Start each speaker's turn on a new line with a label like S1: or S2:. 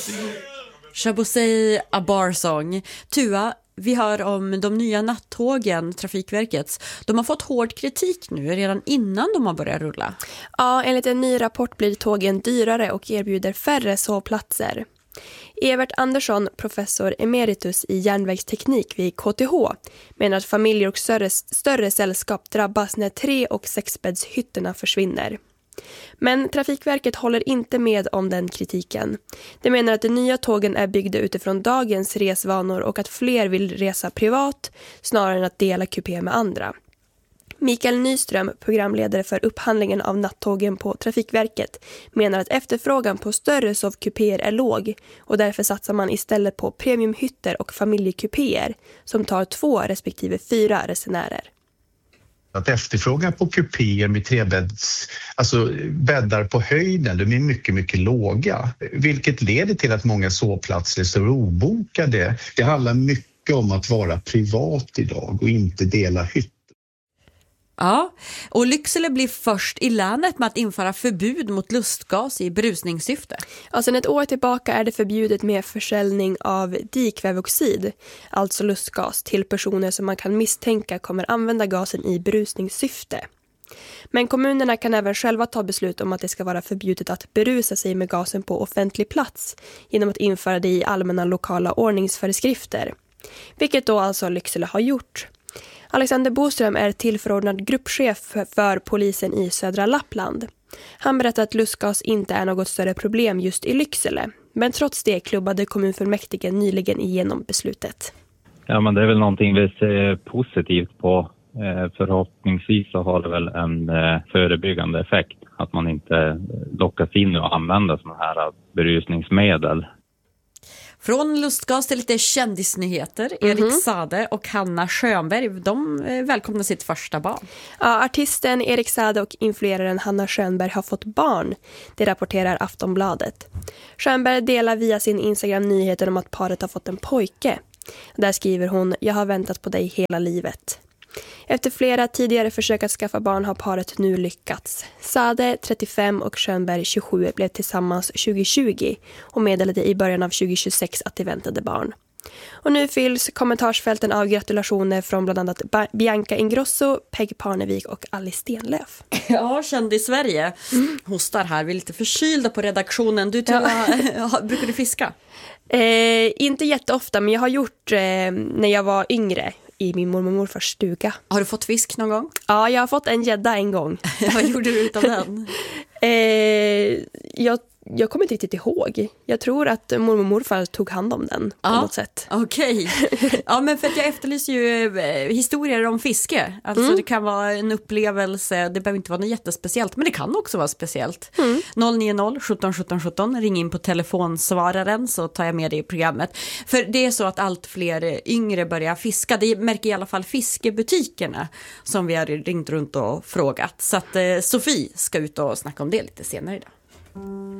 S1: Chabosei Abarsong. Tua, vi hör om de nya nattågen, Trafikverkets. De har fått hård kritik nu redan innan de har börjat rulla.
S2: Ja, enligt en ny rapport blir tågen dyrare och erbjuder färre sovplatser. Evert Andersson, professor emeritus i järnvägsteknik vid KTH, menar att familjer och större sällskap drabbas när 3- och 6-bäddshytterna försvinner. Men Trafikverket håller inte med om den kritiken. De menar att de nya tågen är byggda utifrån dagens resvanor och att fler vill resa privat snarare än att dela kupé med andra. Mikael Nyström, programledare för upphandlingen av nattågen på Trafikverket, menar att efterfrågan på större sovkupéer är låg och därför satsar man istället på premiumhytter och familjekupéer som tar 2 respektive 4 resenärer.
S3: Att efterfrågan på kupéer med 3-bädds, alltså bäddar på höjden, de är mycket, mycket låga. Vilket leder till att många sovplatser står obokade. Det handlar mycket om att vara privat idag och inte dela hytt.
S1: Ja, och Lycksele blir först i länet med att införa förbud mot lustgas i berusningssyfte.
S2: Ja, sedan ett år tillbaka är det förbjudet med försäljning av dikväveoxid, alltså lustgas, till personer som man kan misstänka kommer använda gasen i berusningssyfte. Men kommunerna kan även själva ta beslut om att det ska vara förbjudet att berusa sig med gasen på offentlig plats genom att införa det i allmänna lokala ordningsföreskrifter. Vilket då alltså Lycksele har gjort. Alexander Boström är tillförordnad gruppchef för polisen i södra Lappland. Han berättar att lustgas inte är något större problem just i Lycksele. Men trots det klubbade kommunfullmäktige nyligen igenom beslutet.
S4: Ja, men det är väl någonting vi ser positivt på. Förhoppningsvis så har det väl en förebyggande effekt. Att man inte lockas in och använder sådana här berusningsmedel.
S1: Från lustgas till lite kändisnyheter. Erik Sade och Hanna Schönberg, de välkomnar sitt första barn.
S2: Ja, artisten Erik Sade och influeraren Hanna Schönberg har fått barn. Det rapporterar Aftonbladet. Schönberg delar via sin Instagram nyheten om att paret har fått en pojke. Där skriver hon: "Jag har väntat på dig hela livet." Efter flera tidigare försök att skaffa barn har paret nu lyckats. Sade, 35 och Schönberg, 27, blev tillsammans 2020 och meddelade i början av 2026 att de väntade barn. Och nu fylls kommentarsfälten av gratulationer från bland annat Bianca Ingrosso, Peg Parnevik och Alice Stenlöf.
S1: Ja, känd i Sverige. Hostar här, vi är lite förkylda på redaktionen. Brukar du fiska?
S2: Inte jätteofta, men jag har gjort när jag var yngre i min mormor och morfars stuga.
S1: Har du fått fisk någon gång?
S2: Ja, jag har fått en gädda en gång.
S1: Vad gjorde du utav den?
S2: Jag kommer inte riktigt ihåg. Jag tror att mormor och morfar tog hand om den på något sätt.
S1: Okej. Ja, men för att jag efterlyser ju historier om fiske. Alltså det kan vara en upplevelse, det behöver inte vara något jättespeciellt, men det kan också vara speciellt. 090 17 17 17, ring in på telefonsvararen så tar jag med det i programmet. För det är så att allt fler yngre börjar fiska. Det märker i alla fall fiskebutikerna som vi har ringt runt och frågat. Så att Sofie ska ut och snacka om det lite senare idag.